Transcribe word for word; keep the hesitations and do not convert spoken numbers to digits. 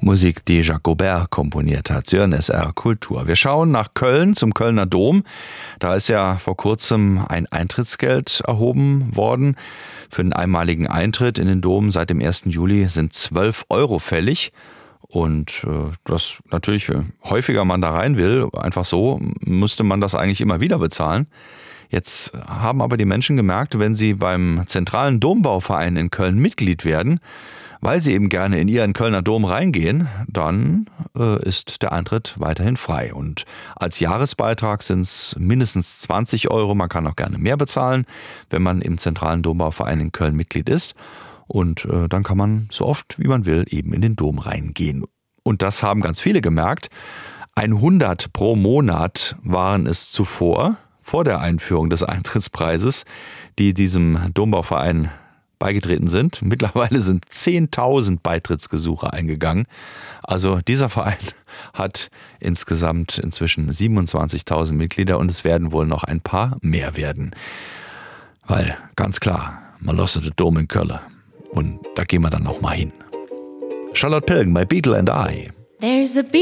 Musik, die Jacobert komponiert hat. Sie hören S R Kultur. Wir schauen nach Köln zum Kölner Dom. Da ist ja vor kurzem ein Eintrittsgeld erhoben worden. Für den einmaligen Eintritt in den Dom seit dem ersten Juli sind zwölf Euro fällig. Und äh, das natürlich, je häufiger man da rein will, einfach so, müsste man das eigentlich immer wieder bezahlen. Jetzt haben aber die Menschen gemerkt, wenn sie beim zentralen Dombauverein in Köln Mitglied werden, weil sie eben gerne in ihren Kölner Dom reingehen, dann äh, ist der Eintritt weiterhin frei. Und als Jahresbeitrag sind es mindestens zwanzig Euro. Man kann auch gerne mehr bezahlen, wenn man im zentralen Dombauverein in Köln Mitglied ist. Und äh, dann kann man so oft, wie man will, eben in den Dom reingehen. Und das haben ganz viele gemerkt. hundert pro Monat waren es zuvor, vor der Einführung des Eintrittspreises, die diesem Dombauverein beigetreten sind. Mittlerweile sind zehntausend Beitrittsgesuche eingegangen. Also dieser Verein hat insgesamt inzwischen siebenundzwanzigtausend Mitglieder und es werden wohl noch ein paar mehr werden. Weil, ganz klar, man lost den Dom in Köln. Und da gehen wir dann noch mal hin. Charlotte Pilgen bei Beetle and I. There's a